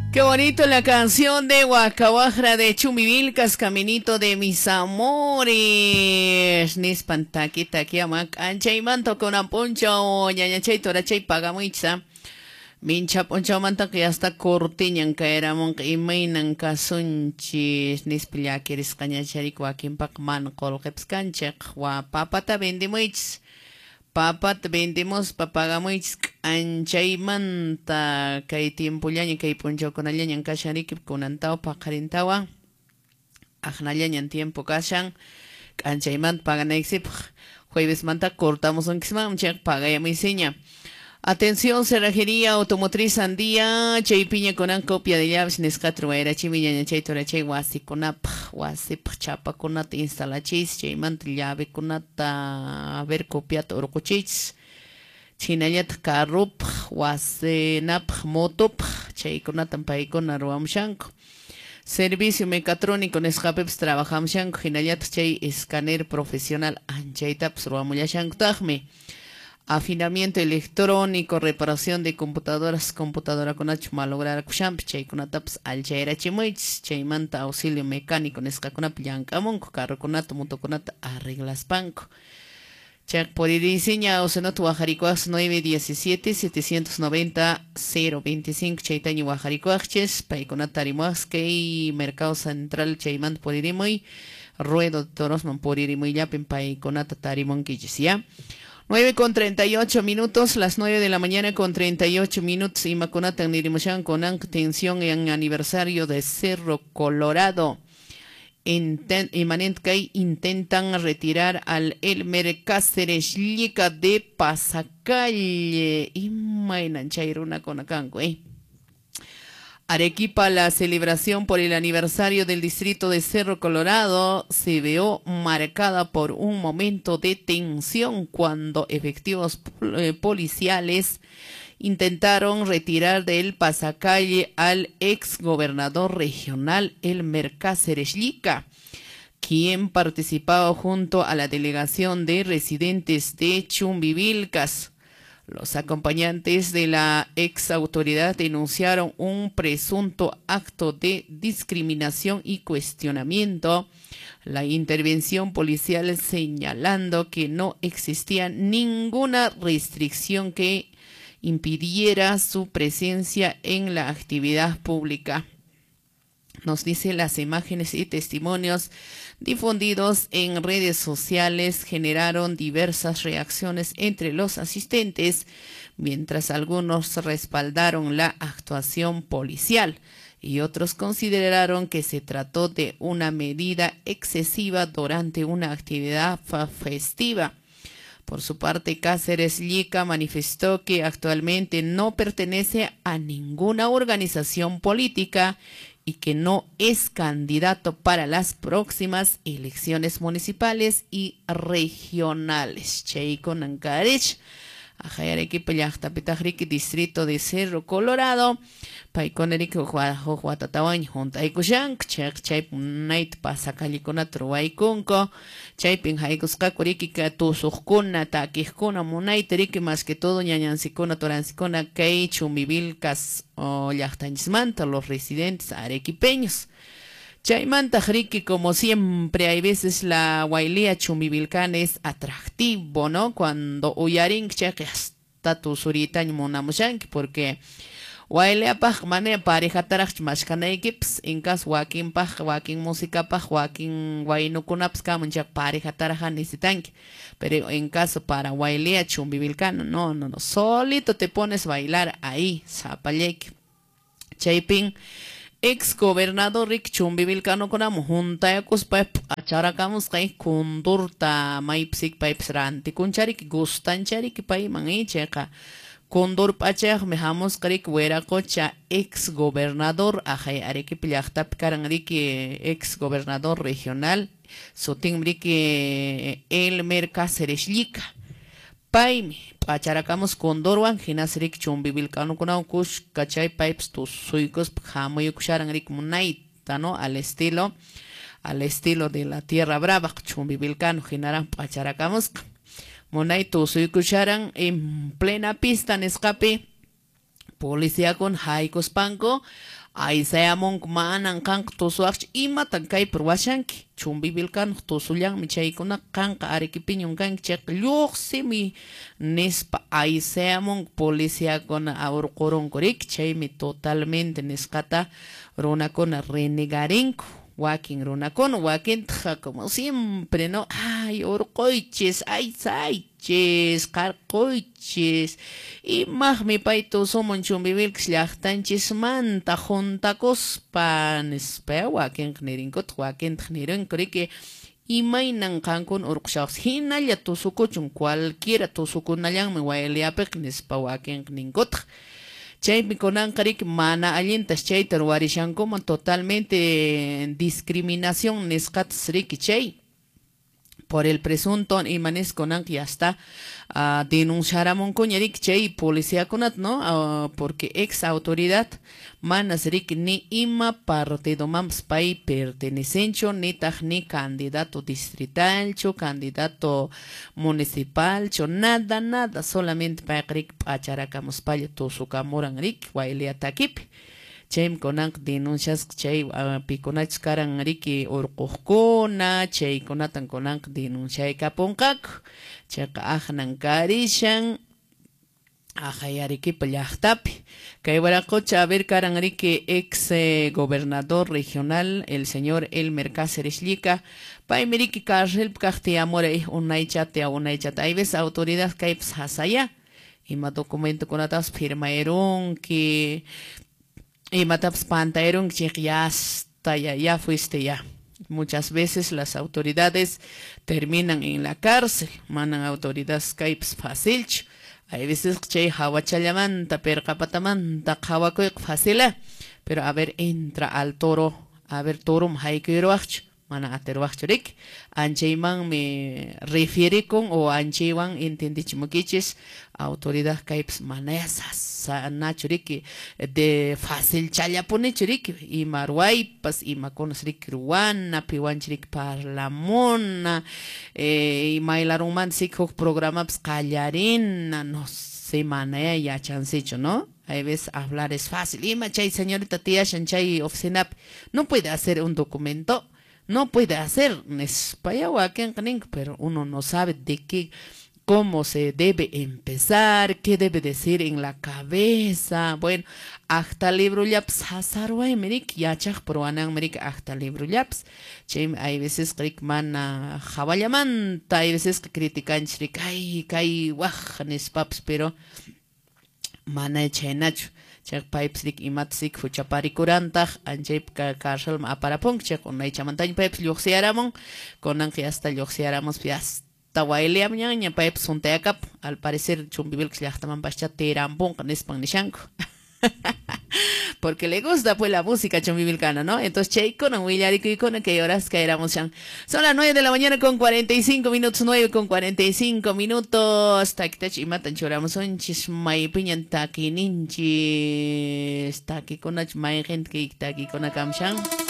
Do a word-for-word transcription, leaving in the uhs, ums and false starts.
Qué bonito la canción de Huacahuajra de Chumivilcas, Caminito de mis amores. Nispantaquita que amac ancha manto con amponcho, ñañachay torachay pagamuitza. Mincha poncho manta que hasta cortiñan caeramon y mainan casunchis. Nispilla quieres cañacharik wakin pacman colquepscanchek, guapapata vendimuits. Papat vendemos papagamuis anchaymanta kay tiempullaña kay punchawkunallañan kashariki kunantawa paqarintawa ajnallañan tiempo kashan anchaymanta paganaysipaq juevesmanta cortamos un kismamchak pagayamuysiña. Atención, cerrajería automotriz Andía, chay piña con copia de llaves nescatro era chimiña chay torachay wasi kunap wasip chapa kunat instalachis chay mant llave kunata ver copiat orcochis chinayat carrup wasenap motop chay kunatan paikon arwamshanko. Servicio mecatrónico nescapeps trabajamshanko hinayat chay escáner profesional anchaytaps ruamullashanko tajme. Afinamiento electrónico, reparación de computadoras, computadora con H, malograr kushamp, chay con ataps al chaira chimuich, chay manta auxilio mecánico, nesca con apiancamonco, carro con ato, moto con ato, arreglas panco. Chak por diseña o senot Huajaricuas nueve diecisiete setecientos noventa cero veinticinco, chaytaño Huajaricuaches, paiconatarimuas, que mercado central chaymant por irimuy, ruedo de torosman por irimuy, yapen paiconata tarimon ya. nueve con treinta y ocho minutos, las nueve de la mañana con treinta y ocho minutos, y Macunatan Nirimushan con atención en aniversario de Cerro Colorado. Inten, Imanentkai intentan retirar al Elmer Cáceres Llica de Pasacalle. Imainan chairuna con acanco, eh. Arequipa, la celebración por el aniversario del distrito de Cerro Colorado se vio marcada por un momento de tensión cuando efectivos eh, policiales intentaron retirar del pasacalle al ex gobernador regional Elmer Cáceres Llica, quien participaba junto a la delegación de residentes de Chumbivilcas. Los acompañantes de la ex autoridad denunciaron un presunto acto de discriminación y cuestionamiento la intervención policial, señalando que no existía ninguna restricción que impidiera su presencia en la actividad pública. Nos dice las imágenes y testimonios difundidos en redes sociales generaron diversas reacciones entre los asistentes, mientras algunos respaldaron la actuación policial y otros consideraron que se trató de una medida excesiva durante una actividad festiva. Por su parte, Cáceres Llica manifestó que actualmente no pertenece a ninguna organización política y que no es candidato para las próximas elecciones municipales y regionales. Cheiko Nankarich, Ajayarequipa Yachtapitajriqui, distrito de Cerro Colorado, Paiconerik Huatatawan, Juntaikushank, Chek Chaip Night Pasacallicona Truaikunko, Chaipin Haikuskakuriki, Tusukuna, Takikuna, Munaiterique, más que todo Ñañancicona, Torancicona, Kei, Chumbivilcas o Yachtanismanta, los residentes arequipeños. Chaimanta Jriqui, como siempre, hay veces la Huaylía Chumbivilcán es atractivo, ¿no? Cuando Uyarin cheque hasta tu suritañ monamushank, porque Huaylea paj mane pareja tarach mashkanaikips, en caso Joaquín paj, Joaquín música paj, Joaquín Huaynukunaps kamunchak pareja taraja nisitank. Pero en caso para Huaylía Chumbivilcán, no, no, no, solito te pones a bailar ahí, zapalek. Chaipin. Ex gobernador Rick Chumbivilcano con amo junta ya cuspep acharacamos kay kundurta maipsik paipsranti kuncharik gustan charik pay mangicheca kundur pachach mejamos karik wera cocha ex gobernador ajay ariki pillachtap karangriki ex gobernador regional sotin briki Elmer Cáceres Llica Paimi, pacharacamos condorwan, ginasrik Chumbivilcano con kush, cachay pipes tus suicos, jamoyukusharan rik munaita, ¿no? Al estilo, al estilo de la Tierra Brava, Chumbivilcano, ginaran pacharacamos, munay tus suicusharan en plena pista en escape, Policía con haikos panko. Ay seamon manan kan tosuach ima tankay perwashanki. Chumbi bilkan tosulyang michay kuna kanka arekipinyong kan chek luxi mi nespa ay seamon policía con aurkoron korik chay mi totalmente neskata rona con renegarenko. Wakin runa con wakin tja como siempre, ¿no? Ay, orcoiches, ay, saiches, carcoiches. Y más mi paito somon chumbibil xlachtanches manta junta cospan. Espera, wakin knerinkot, wakin knerinkot, que imainan kankun urkshaus. Hinalla tosukochun cualquiera tosukunalang me waeliapek nespa wakin kninkot. Chay mikonan karik mana alientas chay terwarishanko man totalmente discriminación neskat sriki chay por el presunto imanes konan que ya está uh, denunciaramon koñerik chay policía konat no uh, porque ex autoridad manasrik ni ima partido mams pay pertenecencho ni taj ni candidato distrital cho candidato municipal cho nada nada solamente para rik pacharacamos paya to su camoran rik waile atakip chay konank denuncias chay uh, piconach karan riki urqukuna chay konatan konank denunciay kaponkak chay ahnan karishan ajayariki pallaqtapi kay warakocha ver karan riki ex eh, gobernador regional el señor Elmer Cáceres Llica pay meriki cárcel kaqti amore unaychate a unaychate hay veces autoridad kayps hasaya ima documento konatas firmaeron que y mataps pantaeron que ya está, ya, ya fuiste ya. Muchas veces las autoridades terminan en la cárcel, manan autoridades kaips fácil. Hay veces que hawachalamanta, percapatamanta, hawakoik fácil, pero a ver, entra al toro, a ver, torum haikiroach, mana aterwachrik, ancheiman me refiere con o ancheiwan entendichimokiches, autoridad kaips manasas. Nachurik de fácil chaya pone churik y marwai pas y maconosrik ruana piwanchrik parlamona eh, y mailaruman sikok programa callarina no se manea ya chancecho no hay veces hablar es fácil y machay señorita tía shanchay oficina no puede hacer un documento no puede hacer pero uno no sabe de qué cómo se debe empezar, qué debe decir en la cabeza. Bueno, hasta libro yaps hasarway merik yachach proanan merik hasta libro yaps. Chem hay veces que mana jabayamanta, hay veces que critican chrik ay kai wajnes paps pero mana chenach. Chek pipes lik imatsik fuchapari kurantaj anjep ka karsel aparapong chek unay chamantañ pipes lluxiaramon konan que hasta lluxiaramos pias. Tawaile amñaña paip sunteakap al parecer chumbibil xlachtaman pascha terampon con espanishanko porque le gusta pues la música chumbivilcana, ¿no? Entonces cheiko no willarico y con que horas caeramos ya son las nueve de la mañana con cuarenta y cinco minutos nueve con cuarenta y cinco minutos taktach y matan choramos un chismay piñan taki ninchi taki con ach may gente que taki con akamshan